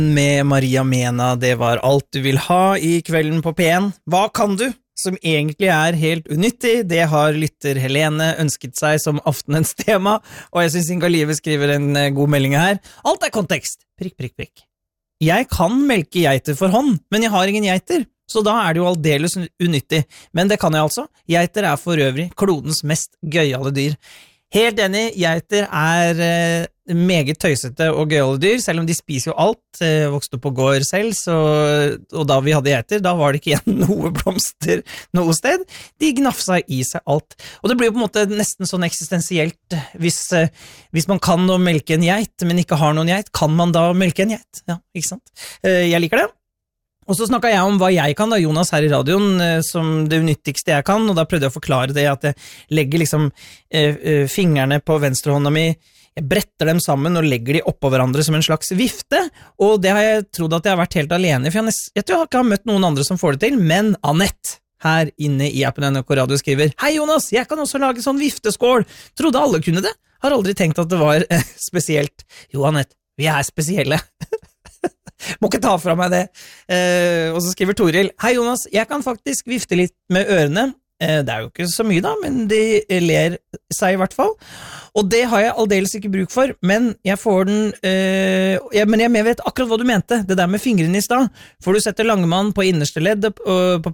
Med Maria Mena, det var alt du vil ha I kvelden på P1. Hva kan du? Som egentlig helt unyttig, det har lytter Helene ønsket seg som aftenens tema, og jeg synes Inga Live skriver en god melding her. Alt kontekst. Prikk, prikk, prikk. Jeg kan melke geiter for hånd, men jeg har ingen geiter, så da det jo aldeles unyttig. Men det kan jeg altså. Geiter for øvrig klodens mest gøyale dyr. Helt enig, geiter meget tøysete og gøyale dyr, selv om de spiser jo alt, vokste opp på gård selv, og da vi hadde geiter, da var det ikke igjen noe blomster noe sted, de gnafsa I seg alt, og det blir jo på en måte nesten sånn eksistensielt, hvis man kan å melke en geit, men ikke har noen geit, kan man da melke en geit? Ja, ikke sant? Jeg liker det. Og så snakket jeg om hva jeg kan da, Jonas her I radioen, som det unyttigste jeg kan, og da prøvde jeg å forklare det at jeg legger liksom fingrene på venstrehånda mi, jeg bretter dem sammen og legger de oppå hverandre som en slags vifte, og det har jeg trodd at jeg har vært helt alene, for jeg tror jeg ikke har møtt noen andre som får det til, men Annette her inne I appen NRK Radio skriver, «Hei Jonas, jeg kan også lage sånn vifteskål, trodde alle kunne det, har aldri tenkt at det var spesielt. Jo Annette, vi spesielle.» Må ikke ta fra meg det. Og så skriver Toril, «Hei Jonas, jeg kan faktisk vifte litt med ørene. Det jo ikke så mye da, men de ler seg I hvert fall. Og det har jeg aldeles ikke bruk for, men jeg får den, men jeg vet akkurat hva du mente, det der med fingrene I sted. For du setter langemann på innerste ledd på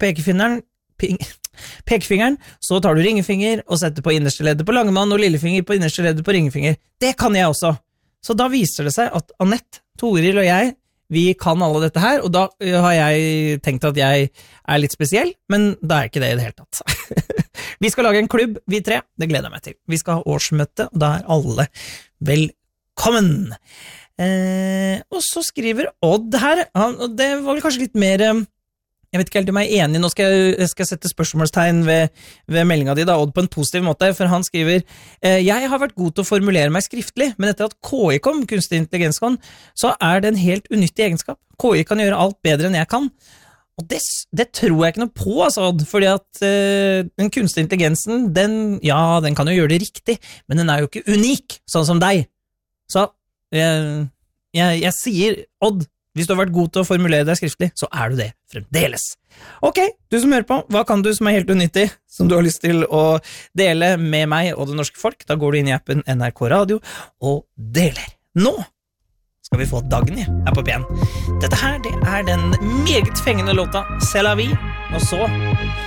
pekefingeren, så tar du ringefinger og setter på innerste leddet på langemann og lillefinger på innerste leddet på ringefinger. Det kan jeg også. Så da viser det seg at Annette, Toril og jeg, vi kan alle dette her, og da har jeg tenkt at jeg litt spesiell, men da ikke det I det hele tatt. Vi skal lage en klubb, vi tre, det gleder jeg meg til. Vi skal ha årsmøte, og da alle velkommen. Og så skriver Odd her, og det var vel kanskje litt mer... Jeg vet ikke helt om jeg enig, nå skal jeg sette spørsmålstegn ved meldingen din da, Odd, på en positiv måte, for han skriver «Jeg har vært god til å formulere meg skriftlig, men etter at KI kom, kunstig intelligens kom, så det en helt unyttig egenskap. KI kan gjøre alt bedre enn jeg kan.» Og det tror jeg ikke noe på, altså, Odd, fordi at den kunstige intelligensen, den kan jo gjøre det riktig, men den jo ikke unik, sånn som deg. Så jeg sier, Odd, hvis du har vært god til å formulere deg skriftlig, så du det fremdeles. Ok, du som hører på, hva kan du som helt unyttig, som du har lyst til å dele med meg og det norske folk? Da går du inn I appen NRK Radio og deler. Nå skal vi få Dagny her på P1. Dette her, det den meget fengende låta C'est la vie, og så